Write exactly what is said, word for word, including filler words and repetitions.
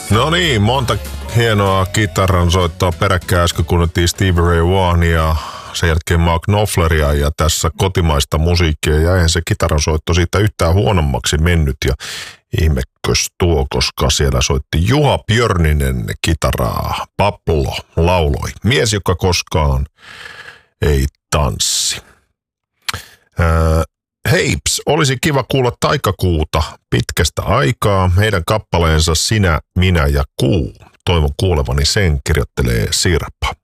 No niin, monta hienoa kitaran soittoa peräkkäin. Äsken kuunneltiin Stevie Ray Vaughania, sen jälkeen Mark Knopfleria ja tässä kotimaista musiikkia. Ja eihän se kitaran soitto siitä yhtään huonommaksi mennyt ja ihmekös tuo, koska siellä soitti Juha Björninen kitaraa. Pablo lauloi. Mies, joka koskaan ei tanssi. Öö, Heips, olisi kiva kuulla Taikakuuta pitkästä aikaa. Heidän kappaleensa Sinä, minä ja kuu. Toivon kuulevani sen, kirjoittelee Sirpa.